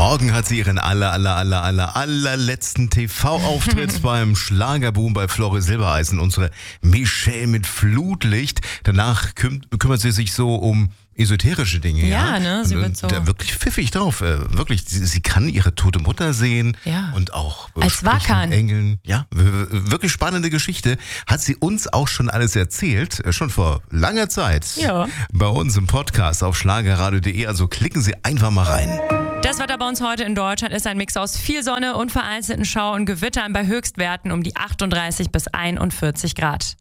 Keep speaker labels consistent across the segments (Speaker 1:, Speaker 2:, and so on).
Speaker 1: Morgen hat sie ihren allerletzten TV-Auftritt beim Schlagerboom bei Flore Silbereisen. Unsere Michelle mit Flutlicht. Danach kümmert sie sich so um esoterische Dinge.
Speaker 2: Ja, ne? Sie wird so
Speaker 1: da wirklich pfiffig drauf. Wirklich, sie kann ihre tote Mutter sehen.
Speaker 2: Ja.
Speaker 1: Und auch
Speaker 2: als Wakan.
Speaker 1: Engeln. Ja, wirklich spannende Geschichte. Hat sie uns auch schon alles erzählt. Schon vor langer Zeit.
Speaker 2: Ja.
Speaker 1: Bei uns im Podcast auf schlagerradio.de. Also klicken Sie einfach mal rein.
Speaker 2: Das Wetter bei uns heute in Deutschland ist ein Mix aus viel Sonne und vereinzelten Schau- und Gewittern bei Höchstwerten um die 38 bis 41 Grad.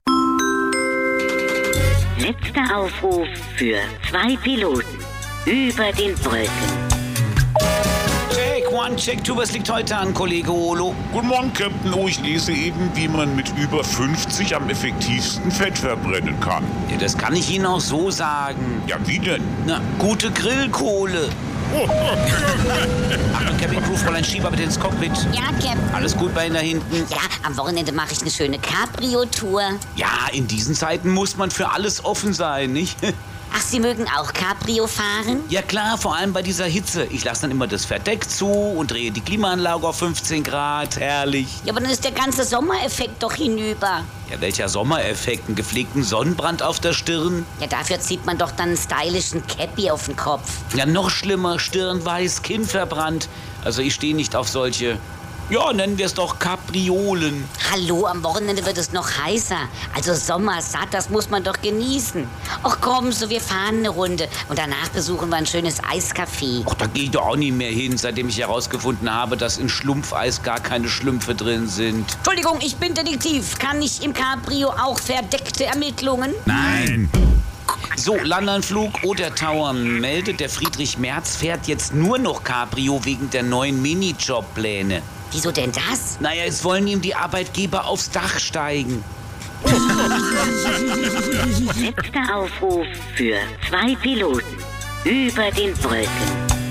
Speaker 3: Letzter Aufruf für 2 Piloten über den Brücken.
Speaker 4: Check, 1, check 2, was liegt heute an, Kollege Olo?
Speaker 5: Guten Morgen, Captain. Oh, ich lese eben, wie man mit über 50 am effektivsten Fett verbrennen kann.
Speaker 4: Ja, das kann ich Ihnen auch so sagen.
Speaker 5: Ja, wie denn?
Speaker 4: Na, gute Grillkohle. Achtung, Cabin Crew, Fräulein Schieber bitte ins Cockpit.
Speaker 3: Ja, Captain.
Speaker 4: Alles gut bei Ihnen da hinten?
Speaker 3: Ja, am Wochenende mache ich eine schöne Cabrio-Tour.
Speaker 4: Ja, in diesen Zeiten muss man für alles offen sein, nicht?
Speaker 3: Ach, Sie mögen auch Cabrio fahren?
Speaker 4: Ja klar, vor allem bei dieser Hitze. Ich lasse dann immer das Verdeck zu und drehe die Klimaanlage auf 15 Grad. Herrlich.
Speaker 3: Ja, aber dann ist der ganze Sommereffekt doch hinüber.
Speaker 4: Ja, welcher Sommereffekt? Einen gepflegten Sonnenbrand auf der Stirn?
Speaker 3: Ja, dafür zieht man doch dann einen stylischen Cappy auf den Kopf.
Speaker 4: Ja, noch schlimmer, Stirn weiß, Kinn verbrannt. Also ich stehe nicht auf solche, ja, nennen wir es doch Kapriolen.
Speaker 3: Hallo, am Wochenende wird es noch heißer. Also sommersatt, das muss man doch genießen. Ach komm, so wir fahren eine Runde und danach besuchen wir ein schönes Eiscafé.
Speaker 4: Ach, da gehe ich doch auch nicht mehr hin, seitdem ich herausgefunden habe, dass in Schlumpfeis gar keine Schlümpfe drin sind.
Speaker 3: Entschuldigung, ich bin Detektiv. Kann ich im Cabrio auch verdeckte Ermittlungen?
Speaker 5: Nein.
Speaker 4: So, Landanflug oder Tower meldet, der Friedrich Merz fährt jetzt nur noch Cabrio wegen der neuen Minijobpläne.
Speaker 3: Wieso denn das?
Speaker 4: Naja, jetzt wollen ihm die Arbeitgeber aufs Dach steigen.
Speaker 3: Letzter Aufruf für 2 Piloten über den Brücken.